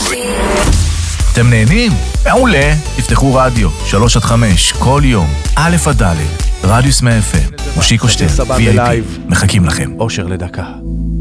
אתם נהנים? מעולה. תפתחו רדיו, 3-5, כל יום, א' עד ד', רדיוס מ-FM, מושיקו שטרן, VIP, מחכים לכם. אושר לדקה.